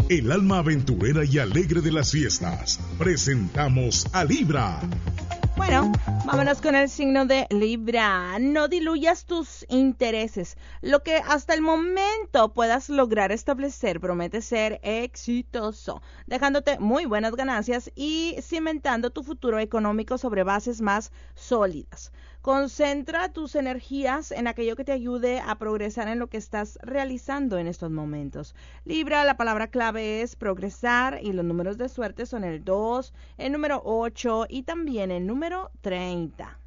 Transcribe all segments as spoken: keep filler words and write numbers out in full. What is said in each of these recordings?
el alma aventurera y alegre de las fiestas. Presentamos a Libra. Bueno, vámonos con el signo de Libra. No diluyas tus intereses. Lo que hasta el momento puedas lograr establecer promete ser exitoso, dejándote muy buenas ganancias y cimentando tu futuro económico sobre bases más sólidas. Concentra tus energías en aquello que te ayude a progresar en lo que estás realizando en estos momentos. Libra, la palabra clave es progresar y los números de suerte son el dos, el número ocho y también el número treinta.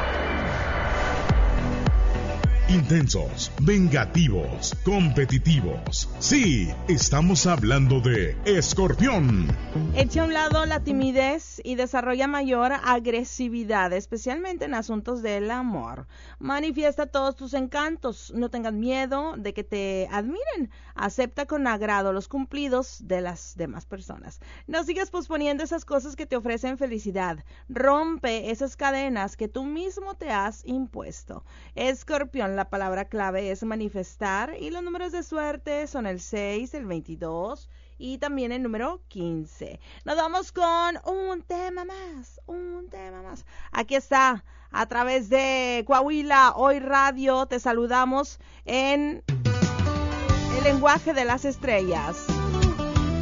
Intensos, vengativos, competitivos. Sí, estamos hablando de Escorpión. Echa a un lado la timidez y desarrolla mayor agresividad, especialmente en asuntos del amor. Manifiesta todos tus encantos, no tengas miedo de que te admiren. Acepta con agrado los cumplidos de las demás personas. No sigas posponiendo esas cosas que te ofrecen felicidad. Rompe esas cadenas que tú mismo te has impuesto. Escorpión, la palabra clave es manifestar y los números de suerte son el seis, el veintidós y también el número quince. Nos vamos con un tema más, un tema más. Aquí está, a través de Coahuila Hoy Radio, te saludamos en el lenguaje de las estrellas.